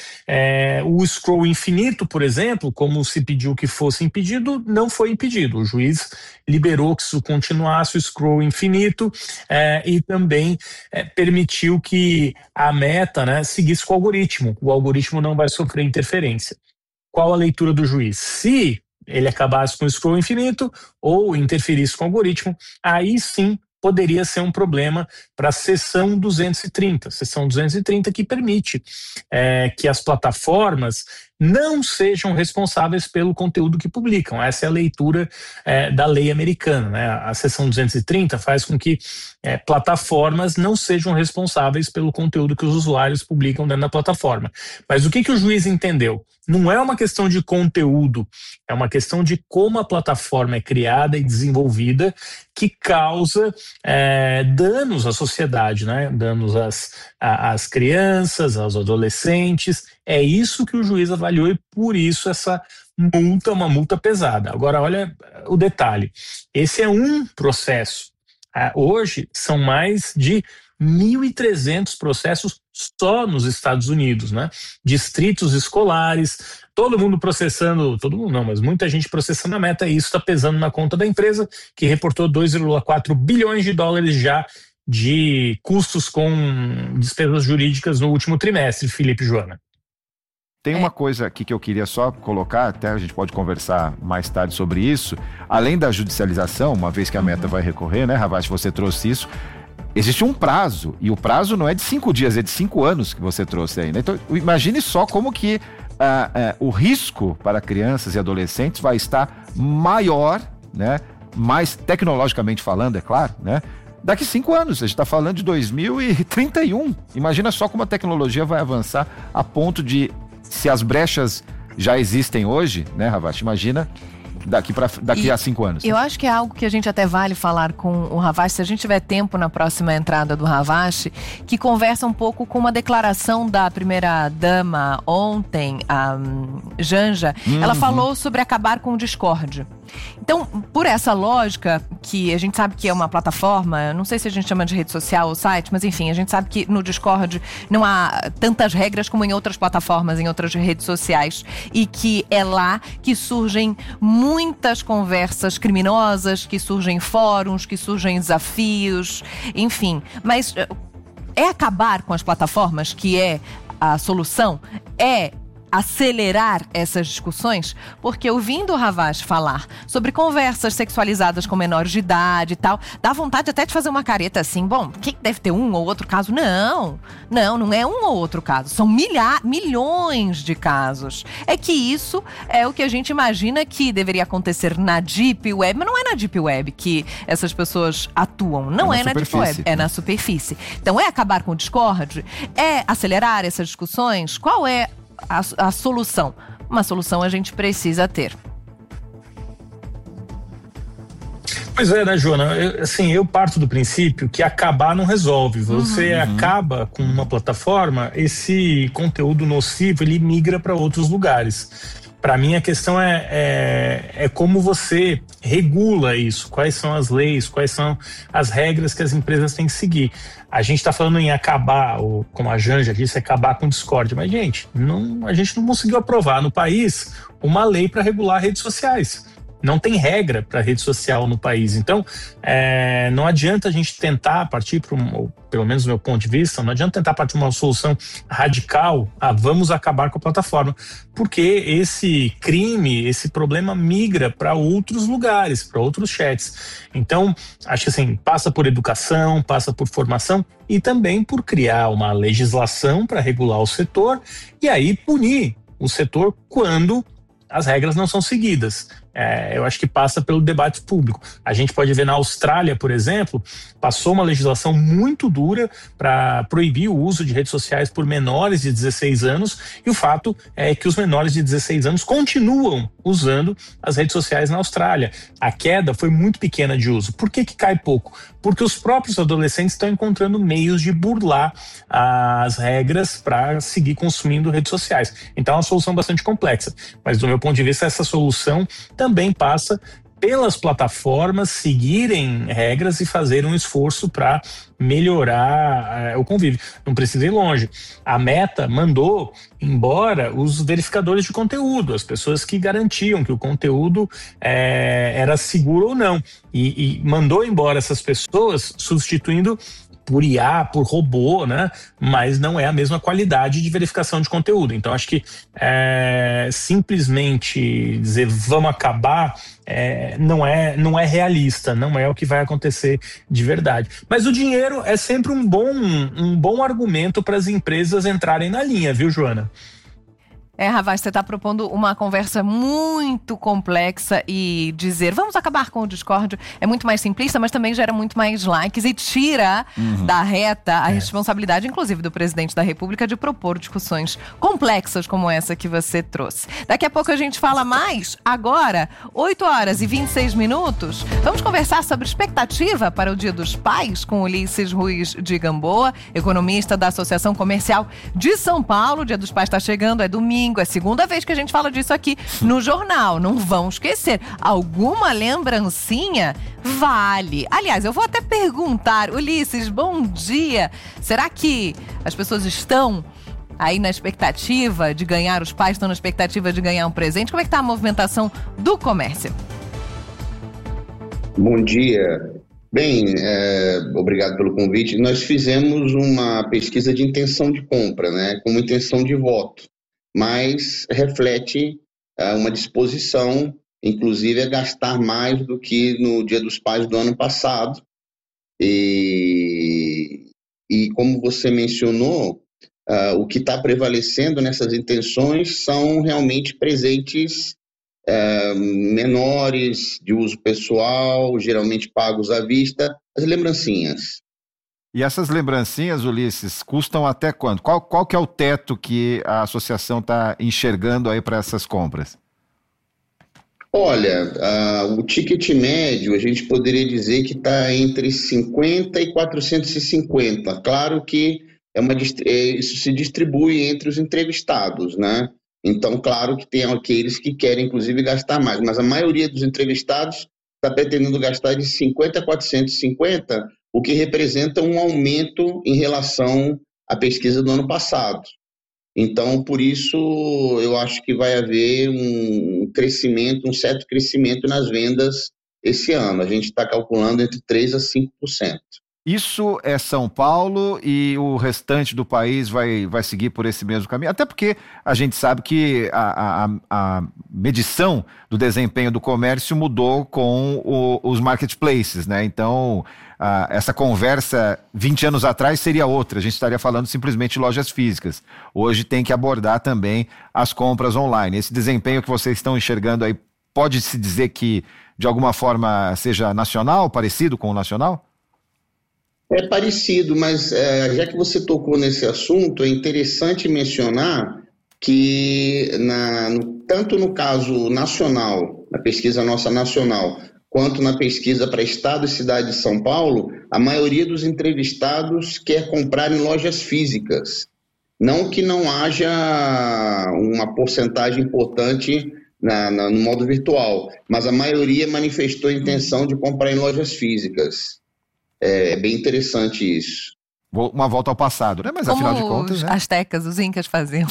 o scroll infinito, por exemplo, como se pediu que fosse impedido, não foi impedido. O juiz liberou que isso continuasse, o scroll infinito, e também permitiu que a Meta, né, seguisse com o algoritmo. O algoritmo não vai sofrer interferência. Qual a leitura do juiz? Se ele acabasse com o scroll infinito ou interferisse com o algoritmo, aí sim poderia ser um problema para a seção 230. Seção 230 que permite que as plataformas não sejam responsáveis pelo conteúdo que publicam. Essa é a leitura da lei americana, né? A seção 230 faz com que plataformas não sejam responsáveis pelo conteúdo que os usuários publicam dentro da plataforma. Mas o que o juiz entendeu? Não é uma questão de conteúdo, é uma questão de como a plataforma é criada e desenvolvida, que causa danos à sociedade, né? Danos às crianças, aos adolescentes. É isso que o juiz avaliou e por isso essa multa, uma multa pesada. Agora, olha o detalhe. Esse é um processo. Hoje são mais de 1.300 processos só nos Estados Unidos, né? Distritos escolares, todo mundo processando, todo mundo não, mas muita gente processando a Meta, e isso está pesando na conta da empresa, que reportou 2,4 bilhões de dólares já de custos com despesas jurídicas no último trimestre, Felipe e Joana. Tem uma coisa aqui que eu queria só colocar, até a gente pode conversar mais tarde sobre isso. Além da judicialização, uma vez que a Meta vai recorrer, né, Ravach, você trouxe isso, existe um prazo, e o prazo não é de 5 dias, é de 5 anos que você trouxe aí, né? Então, imagine só como que o risco para crianças e adolescentes vai estar maior, né? Mais tecnologicamente falando, é claro, né? Daqui 5 anos, a gente está falando de 2031. Imagina só como a tecnologia vai avançar a ponto de, se as brechas já existem hoje, né, Ravach? Imagina daqui a 5 anos. Eu acho que é algo que a gente até vale falar com o Ravach, se a gente tiver tempo na próxima entrada do Ravach, que conversa um pouco com uma declaração da primeira-dama ontem, a Janja. Ela falou sobre acabar com o Discord. Então, por essa lógica, que a gente sabe que é uma plataforma, não sei se a gente chama de rede social ou site, mas enfim, a gente sabe que no Discord não há tantas regras como em outras plataformas, em outras redes sociais, e que é lá que surgem muitas conversas criminosas, que surgem fóruns, que surgem desafios, enfim. Mas é acabar com as plataformas que é a solução? É acelerar essas discussões? Porque ouvindo o Ravach falar sobre conversas sexualizadas com menores de idade e tal, dá vontade até de fazer uma careta assim, bom, que deve ter um ou outro caso? Não é um ou outro caso, são milhões de casos. É que isso é o que a gente imagina que deveria acontecer na Deep Web, mas não é na Deep Web que essas pessoas atuam, não é na Deep Web, é na superfície. Então é acabar com o Discord? É acelerar essas discussões? Qual é a solução? Uma solução a gente precisa ter. Pois é, né, Joana? Eu parto do princípio que acabar não resolve. Você acaba com uma plataforma, esse conteúdo nocivo, ele migra para outros lugares. Para mim, a questão é como você regula isso, quais são as leis, quais são as regras que as empresas têm que seguir. A gente está falando em acabar, ou como a Janja disse, acabar com o Discord, mas, gente, a gente não conseguiu aprovar no país uma lei para regular redes sociais. Não tem regra para rede social no país. Então, não adianta a gente tentar partir para pelo menos do meu ponto de vista, não adianta tentar partir de uma solução radical, vamos acabar com a plataforma, porque esse crime, esse problema migra para outros lugares, para outros chats. Então, acho que assim, passa por educação, passa por formação e também por criar uma legislação para regular o setor e aí punir o setor quando as regras não são seguidas. Eu acho que passa pelo debate público. A gente pode ver na Austrália, por exemplo, passou uma legislação muito dura para proibir o uso de redes sociais por menores de 16 anos, e o fato é que os menores de 16 anos continuam usando as redes sociais na Austrália. A queda foi muito pequena de uso. Por que cai pouco? Porque os próprios adolescentes estão encontrando meios de burlar as regras para seguir consumindo redes sociais. Então é uma solução bastante complexa. Mas do meu ponto de vista, essa solução também passa pelas plataformas seguirem regras e fazerem um esforço para melhorar o convívio. Não precisa ir longe. A Meta mandou embora os verificadores de conteúdo, as pessoas que garantiam que o conteúdo era seguro ou não. E mandou embora essas pessoas, substituindo por IA, por robô, né? Mas não é a mesma qualidade de verificação de conteúdo. Então, acho que simplesmente dizer vamos acabar não é realista, não é o que vai acontecer de verdade. Mas o dinheiro é sempre um bom argumento para as empresas entrarem na linha, viu, Joana? Ravaz, você está propondo uma conversa muito complexa, e dizer vamos acabar com o discórdia é muito mais simplista, mas também gera muito mais likes e tira da reta a responsabilidade, inclusive, do presidente da República de propor discussões complexas como essa que você trouxe. Daqui a pouco a gente fala mais. Agora, 8h26, vamos conversar sobre expectativa para o Dia dos Pais com Ulisses Ruiz de Gamboa, economista da Associação Comercial de São Paulo. O Dia dos Pais está chegando, é domingo. É a segunda vez que a gente fala disso aqui no jornal. Não vão esquecer. Alguma lembrancinha vale. Aliás, eu vou até perguntar, Ulisses, bom dia. Será que as pessoas estão aí na expectativa de ganhar, os pais estão na expectativa de ganhar um presente? Como é que está a movimentação do comércio? Bom dia. Bem, obrigado pelo convite. Nós fizemos uma pesquisa de intenção de compra, né, como intenção de voto, mas reflete uma disposição, inclusive, a gastar mais do que no Dia dos Pais do ano passado. E como você mencionou, o que está prevalecendo nessas intenções são realmente presentes menores, de uso pessoal, geralmente pagos à vista, as lembrancinhas. E essas lembrancinhas, Ulisses, custam até quanto? Qual que é o teto que a associação está enxergando aí para essas compras? Olha, o ticket médio, a gente poderia dizer que está entre 50 e 450. Claro que isso se distribui entre os entrevistados, né? Então, claro que tem aqueles que querem, inclusive, gastar mais, mas a maioria dos entrevistados está pretendendo gastar de 50 a 450, o que representa um aumento em relação à pesquisa do ano passado. Então, por isso, eu acho que vai haver um certo crescimento nas vendas esse ano. A gente está calculando entre 3% a 5%. Isso é São Paulo, e o restante do país vai seguir por esse mesmo caminho? Até porque a gente sabe que a medição do desempenho do comércio mudou com os marketplaces, né? Então, essa conversa 20 anos atrás seria outra. A gente estaria falando simplesmente de lojas físicas. Hoje tem que abordar também as compras online. Esse desempenho que vocês estão enxergando aí, pode-se dizer que, de alguma forma, seja nacional, parecido com o nacional? É parecido, mas já que você tocou nesse assunto, é interessante mencionar que tanto no caso nacional, na pesquisa nossa nacional, quanto na pesquisa para Estado e Cidade de São Paulo, a maioria dos entrevistados quer comprar em lojas físicas. Não que não haja uma porcentagem importante no modo virtual, mas a maioria manifestou a intenção de comprar em lojas físicas. É bem interessante isso. Uma volta ao passado, né? Mas como afinal de contas, os né? astecas, os incas faziam.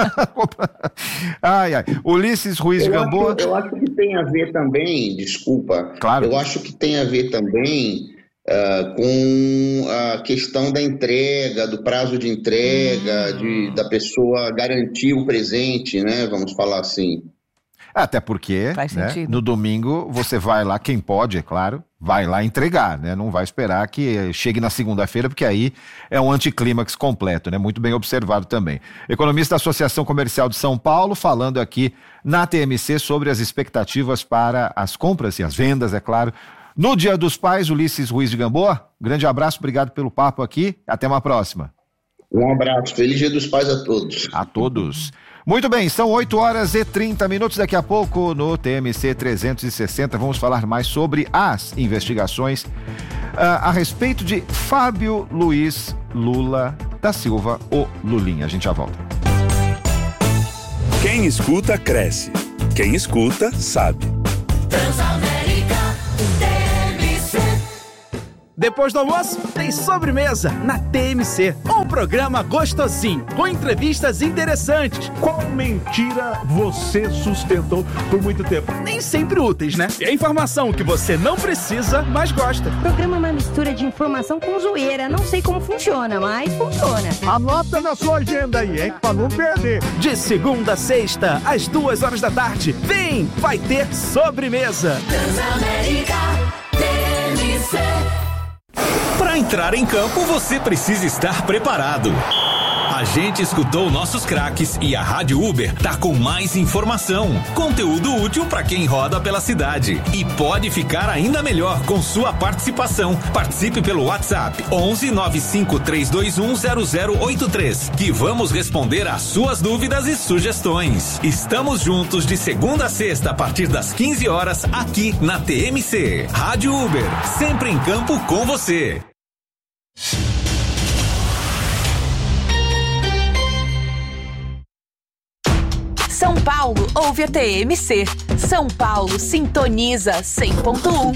Ai. Ulisses Ruiz de Gamboa. Eu acho que tem a ver também, desculpa. Claro. Eu acho que tem a ver também com a questão da entrega, do prazo de entrega, da pessoa garantir o presente, né? Vamos falar assim. Até porque, né, no domingo você vai lá, quem pode, é claro, vai lá entregar, né? Não vai esperar que chegue na segunda-feira, porque aí é um anticlímax completo, né? Muito bem observado também. Economista da Associação Comercial de São Paulo, falando aqui na TMC sobre as expectativas para as compras e as vendas, é claro, no Dia dos Pais. Ulisses Ruiz de Gamboa, grande abraço, obrigado pelo papo aqui, até uma próxima. Um abraço, feliz Dia dos Pais a todos. A todos. Muito bem, são 8h30, daqui a pouco no TMC 360 vamos falar mais sobre as investigações a respeito de Fábio Luiz Lula da Silva, o Lulinha. A gente já volta. Quem escuta, cresce. Quem escuta, sabe. Transamérica, TMC. Depois do almoço, tem sobremesa na TMC. Um programa gostosinho, com entrevistas interessantes. Qual mentira você sustentou por muito tempo? Nem sempre úteis, né? E a informação que você não precisa, mas gosta. O programa é uma mistura de informação com zoeira. Não sei como funciona, mas funciona. Anota na sua agenda aí, hein? Pra não perder. De segunda a sexta, às 2h da tarde. Vem, vai ter sobremesa. Transamérica, TMC. Para entrar em campo, você precisa estar preparado. A gente escutou nossos craques e a Rádio Uber tá com mais informação, conteúdo útil para quem roda pela cidade. E pode ficar ainda melhor com sua participação. Participe pelo WhatsApp 11 95 321 0083, que vamos responder às suas dúvidas e sugestões. Estamos juntos de segunda a sexta a partir das 15 horas aqui na TMC. Rádio Uber, sempre em campo com você. São Paulo ouve a TMC. São Paulo sintoniza 100.1.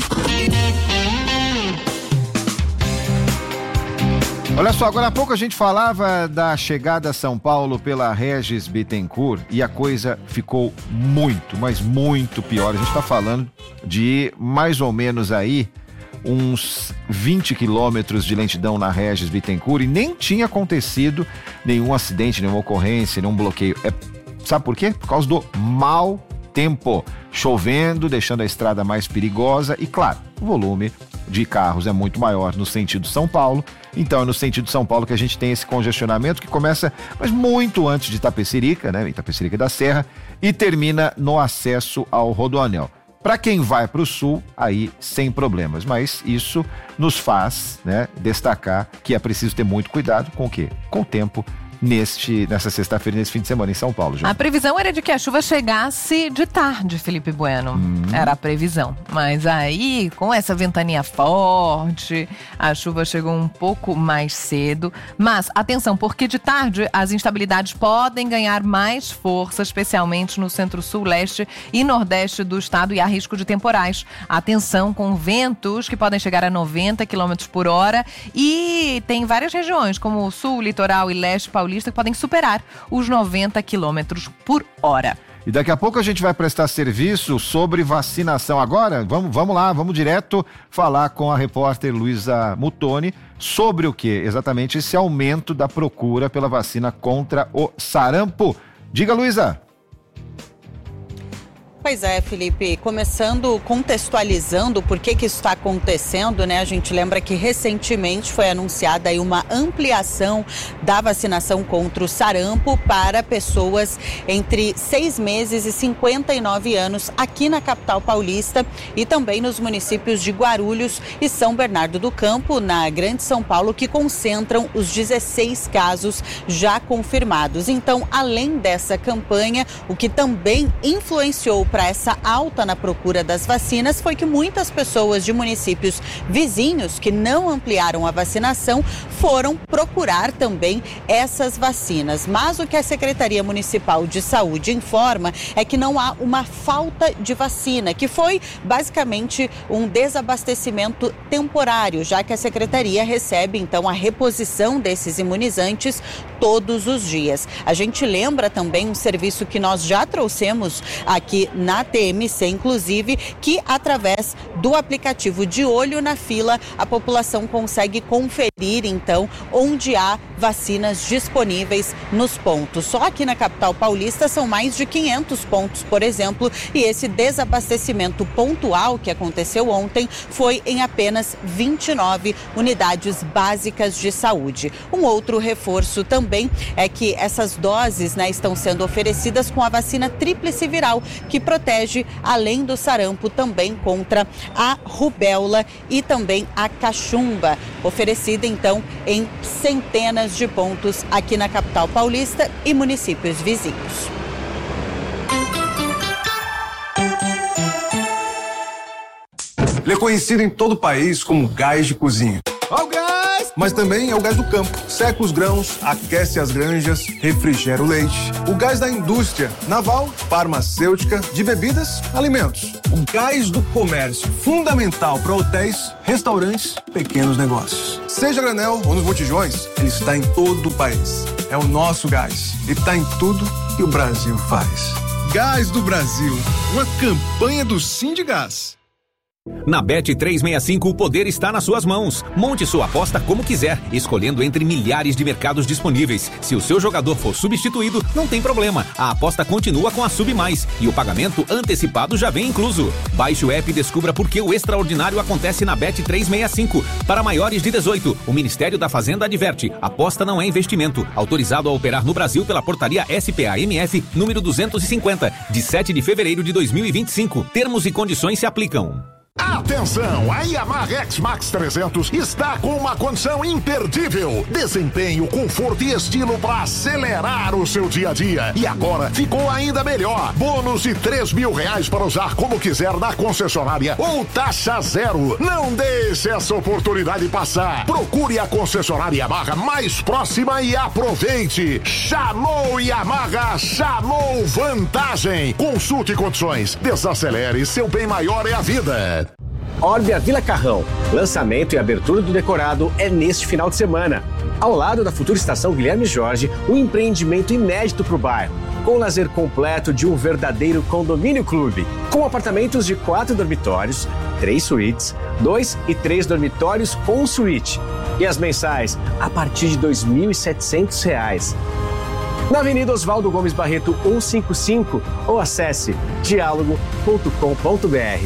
Olha só, agora há pouco a gente falava da chegada a São Paulo pela Regis Bittencourt e a coisa ficou muito, mas muito pior. A gente está falando de mais ou menos aí uns 20 quilômetros de lentidão na Regis Bittencourt e nem tinha acontecido nenhum acidente, nenhuma ocorrência, nenhum bloqueio. Sabe por quê? Por causa do mau tempo. Chovendo, deixando a estrada mais perigosa e, claro, o volume de carros é muito maior no sentido São Paulo. Então é no sentido São Paulo que a gente tem esse congestionamento que começa, mas muito antes de Itapecerica, né? Itapecerica da Serra, e termina no acesso ao Rodoanel. Para quem vai para o sul, aí sem problemas, mas isso nos faz, né, destacar que é preciso ter muito cuidado com o quê? Com o tempo nessa sexta-feira, nesse fim de semana em São Paulo. A previsão era de que a chuva chegasse de tarde, Felipe Bueno. Era a previsão. Mas aí, com essa ventania forte, a chuva chegou um pouco mais cedo. Mas, atenção, porque de tarde as instabilidades podem ganhar mais força, especialmente no centro-sul, leste e nordeste do estado, e há risco de temporais. Atenção com ventos que podem chegar a 90 km por hora. E tem várias regiões, como o sul, litoral e leste paulista, que podem superar os 90 km por hora. E daqui a pouco a gente vai prestar serviço sobre vacinação. Agora, vamos lá, vamos direto falar com a repórter Luísa Muttoni sobre o que? Exatamente esse aumento da procura pela vacina contra o sarampo. Diga, Luísa. Pois é, Felipe, contextualizando por que isso está acontecendo, né? A gente lembra que recentemente foi anunciada aí uma ampliação da vacinação contra o sarampo para pessoas entre 6 meses e 59 anos aqui na capital paulista e também nos municípios de Guarulhos e São Bernardo do Campo, na Grande São Paulo, que concentram os 16 casos já confirmados. Então, além dessa campanha, o que também influenciou para essa alta na procura das vacinas foi que muitas pessoas de municípios vizinhos que não ampliaram a vacinação foram procurar também essas vacinas. Mas o que a Secretaria Municipal de Saúde informa é que não há uma falta de vacina, que foi basicamente um desabastecimento temporário, já que a Secretaria recebe então a reposição desses imunizantes todos os dias. A gente lembra também um serviço que nós já trouxemos aqui na TMC, inclusive, que através do aplicativo de Olho na Fila, a população consegue conferir, então, onde há vacinas disponíveis nos pontos. Só aqui na capital paulista são mais de 500 pontos, por exemplo, e esse desabastecimento pontual que aconteceu ontem foi em apenas 29 unidades básicas de saúde. Um outro reforço também é que essas doses, estão sendo oferecidas com a vacina tríplice viral, que protege, além do sarampo, também contra a rubéola e também a cachumba, oferecida então em centenas de pontos aqui na capital paulista e municípios vizinhos. Ele é conhecido em todo o país como gás de cozinha. Ó o gás! Mas também é o gás do campo. Seca os grãos, aquece as granjas, refrigera o leite. O gás da indústria naval, farmacêutica, de bebidas, alimentos. O gás do comércio, fundamental para hotéis, restaurantes, pequenos negócios. Seja granel ou nos botijões, ele está em todo o país. É o nosso gás e está em tudo que o Brasil faz. Gás do Brasil, uma campanha do Sindigás. Na Bet365 o poder está nas suas mãos. Monte sua aposta como quiser, escolhendo entre milhares de mercados disponíveis. Se o seu jogador for substituído, não tem problema. A aposta continua com a Sub Mais e o pagamento antecipado já vem incluso. Baixe o app e descubra por que o extraordinário acontece na Bet365. Para maiores de 18, o Ministério da Fazenda adverte: aposta não é investimento. Autorizado a operar no Brasil pela portaria SPA-MF número 250, de 7 de fevereiro de 2025. Termos e condições se aplicam. Atenção, a Yamaha X-Max 300 está com uma condição imperdível. Desempenho, conforto e estilo para acelerar o seu dia a dia. E agora ficou ainda melhor. Bônus de R$3.000 para usar como quiser na concessionária ou taxa zero. Não deixe essa oportunidade passar. Procure a concessionária Yamaha mais próxima e aproveite. Chamou Yamaha, chamou vantagem. Consulte condições. Desacelere, seu bem maior é a vida. Orbia Vila Carrão. Lançamento e abertura do decorado é neste final de semana. Ao lado da futura estação Guilherme Jorge, um empreendimento inédito para o bairro, com o lazer completo de um verdadeiro condomínio clube, com apartamentos de 4 dormitórios, 3 suítes, 2 e 3 dormitórios com suíte. E as mensais a partir de R$ 2.700. Na Avenida Oswaldo Gomes Barreto 155 ou acesse diálogo.com.br.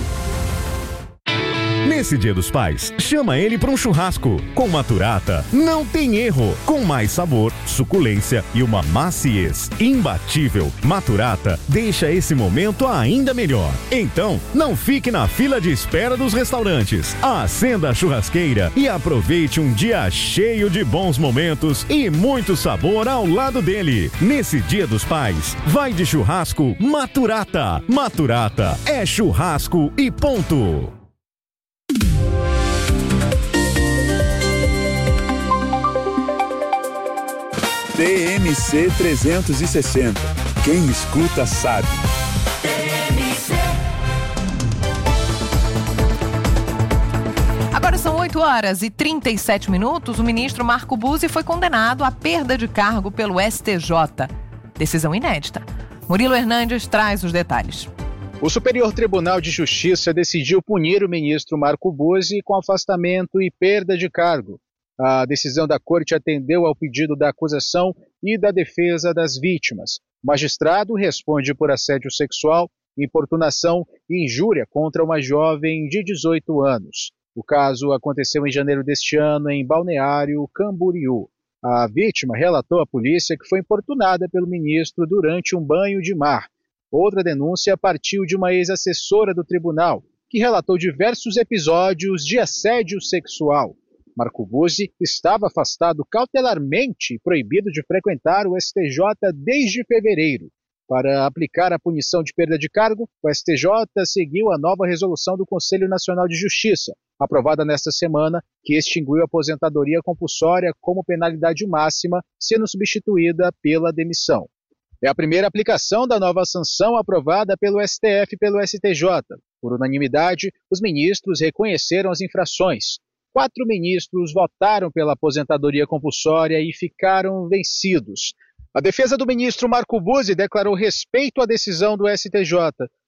Nesse Dia dos Pais, chama ele para um churrasco. Com Maturata, não tem erro. Com mais sabor, suculência e uma maciez imbatível, Maturata deixa esse momento ainda melhor. Então, não fique na fila de espera dos restaurantes. Acenda a churrasqueira e aproveite um dia cheio de bons momentos e muito sabor ao lado dele. Nesse Dia dos Pais, vai de churrasco Maturata. Maturata é churrasco e ponto. TMC 360. Quem escuta sabe. Agora são 8h37. O ministro Marco Buzzi foi condenado à perda de cargo pelo STJ. Decisão inédita. Murilo Hernandes traz os detalhes. O Superior Tribunal de Justiça decidiu punir o ministro Marco Buzzi com afastamento e perda de cargo. A decisão da Corte atendeu ao pedido da acusação e da defesa das vítimas. O magistrado responde por assédio sexual, importunação e injúria contra uma jovem de 18 anos. O caso aconteceu em janeiro deste ano em Balneário Camboriú. A vítima relatou à polícia que foi importunada pelo ministro durante um banho de mar. Outra denúncia partiu de uma ex-assessora do tribunal, que relatou diversos episódios de assédio sexual. Marco Buzzi estava afastado cautelarmente e proibido de frequentar o STJ desde fevereiro. Para aplicar a punição de perda de cargo, o STJ seguiu a nova resolução do Conselho Nacional de Justiça, aprovada nesta semana, que extinguiu a aposentadoria compulsória como penalidade máxima, sendo substituída pela demissão. É a primeira aplicação da nova sanção aprovada pelo STF e pelo STJ. Por unanimidade, os ministros reconheceram as infrações. 4 ministros votaram pela aposentadoria compulsória e ficaram vencidos. A defesa do ministro Marco Buzzi declarou respeito à decisão do STJ.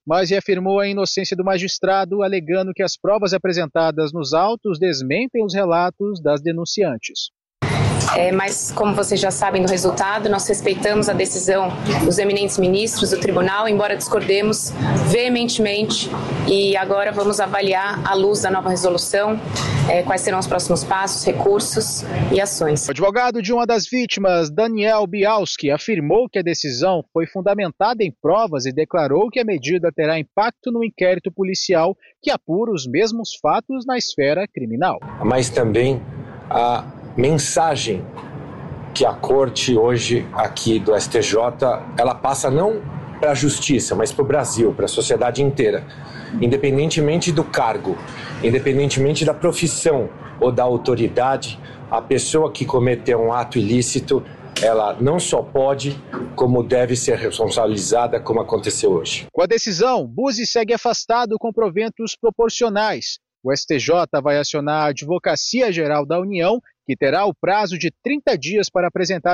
mas reafirmou a inocência do magistrado, alegando que as provas apresentadas nos autos desmentem os relatos das denunciantes. Mas, como vocês já sabem do resultado, nós respeitamos a decisão dos eminentes ministros do tribunal, embora discordemos veementemente, e agora vamos avaliar, à luz da nova resolução, quais serão os próximos passos, recursos e ações. O advogado de uma das vítimas, Daniel Bialski, afirmou que a decisão foi fundamentada em provas e declarou que a medida terá impacto no inquérito policial que apura os mesmos fatos na esfera criminal. Mas também a mensagem que a corte hoje aqui do STJ, ela passa não para a justiça, mas para o Brasil, para a sociedade inteira. Independentemente do cargo, independentemente da profissão ou da autoridade, a pessoa que cometeu um ato ilícito, ela não só pode, como deve ser responsabilizada, como aconteceu hoje. Com a decisão, Buzzi segue afastado com proventos proporcionais. O STJ vai acionar a Advocacia Geral da União, que terá o prazo de 30 dias para apresentar